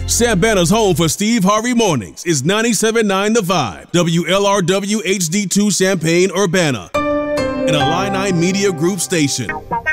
Savannah's home for Steve Harvey Mornings is 97.9 The Vibe, WLRW HD2 Champaign, Urbana, an Illini Media Group station.